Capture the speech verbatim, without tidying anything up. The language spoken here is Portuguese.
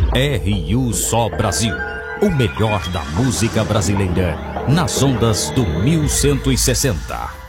R U Só Brasil, o melhor da música brasileira, nas ondas do mil cento e sessenta.